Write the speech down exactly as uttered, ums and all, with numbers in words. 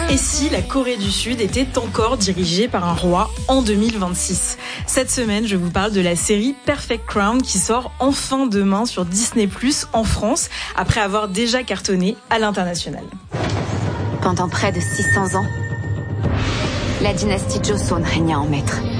Et si la Corée du Sud était encore dirigée par un roi en deux mille vingt-six ? Cette semaine, je vous parle de la série Perfect Crown qui sort enfin demain sur Disney plus, en France, après avoir déjà cartonné à l'international. Pendant près de six cents ans, la dynastie Joseon régna en maître.